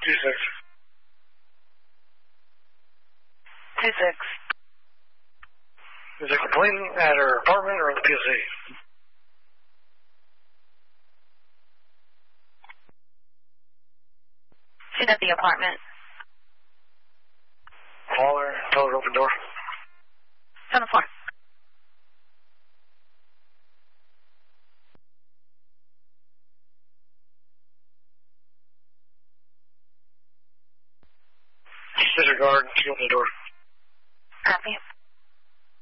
2-6. Is it complaining at her apartment or in the PSA? She's at the apartment. Call her, tell her to open door. 7-4. Disregard, she opened the door. Copy.